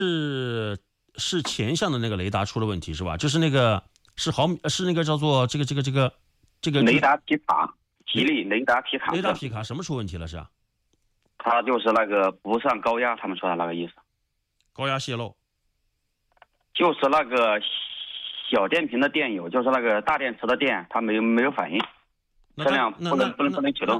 是前向的那个雷达出了问题是吧？就是那个是那个叫做这个雷达皮卡，吉利雷达皮卡， 雷达皮卡什么出问题了是啊？ 它就是那个不上高压，他们说的那个意思， 高压泄漏。 就是那个小电瓶的电有，就是那个大电池的电，它没有反应，车辆不能启动。